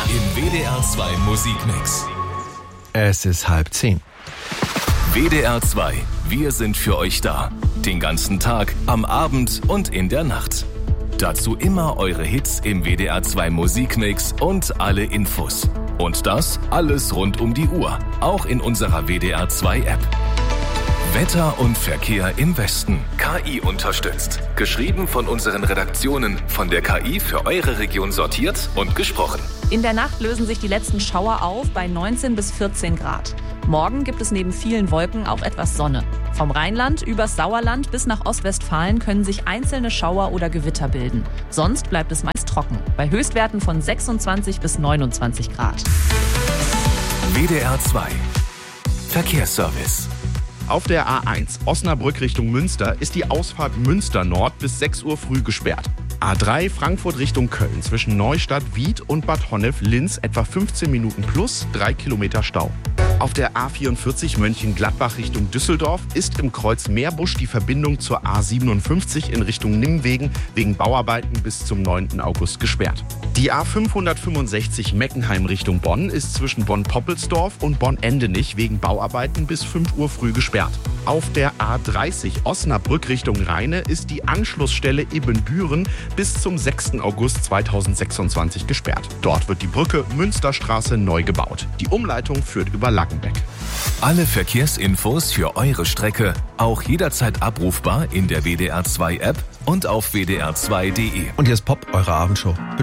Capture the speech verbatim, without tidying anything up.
im W D R zwei Musikmix. Es ist halb zehn. W D R zwei, wir sind für euch da. Den ganzen Tag, am Abend und in der Nacht. Dazu immer eure Hits im W D R zwei Musikmix und alle Infos. Und das alles rund um die Uhr, auch in unserer W D R zwei App. Wetter und Verkehr im Westen. K I unterstützt. Geschrieben von unseren Redaktionen, von der K I für eure Region sortiert und gesprochen. In der Nacht lösen sich die letzten Schauer auf bei neunzehn bis vierzehn Grad. Morgen gibt es neben vielen Wolken auch etwas Sonne. Vom Rheinland übers Sauerland bis nach Ostwestfalen können sich einzelne Schauer oder Gewitter bilden. Sonst bleibt es meist trocken, bei Höchstwerten von sechsundzwanzig bis neunundzwanzig Grad. W D R zwei Verkehrsservice. Auf der A eins Osnabrück Richtung Münster ist die Ausfahrt Münster Nord bis sechs Uhr früh gesperrt. A drei Frankfurt Richtung Köln zwischen Neustadt, Wied und Bad Honnef-Linz etwa fünfzehn Minuten plus drei Kilometer Stau. Auf der A vierundvierzig Mönchengladbach Richtung Düsseldorf ist im Kreuz Meerbusch die Verbindung zur A siebenundfünfzig in Richtung Nimwegen wegen Bauarbeiten bis zum neunten August gesperrt. Die A fünfhundertfünfundsechzig Meckenheim Richtung Bonn ist zwischen Bonn-Poppelsdorf und Bonn-Endenich wegen Bauarbeiten bis fünf Uhr früh gesperrt. Auf der A dreißig Osnabrück Richtung Rheine ist die Anschlussstelle Ibbenbüren bis zum sechsten August zweitausendsechsundzwanzig gesperrt. Dort wird die Brücke Münsterstraße neu gebaut. Die Umleitung führt über Lackenbeck. Alle Verkehrsinfos für eure Strecke auch jederzeit abrufbar in der W D R zwei App und auf w d r zwei punkt d e. Und hier ist Pop, eure Abendshow.